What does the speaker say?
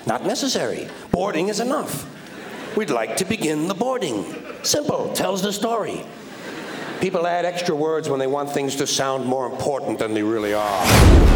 Not necessary. Boarding is enough. We'd like to begin the boarding. Simple, tells the story. People add extra words when they want things to sound more important than they really are.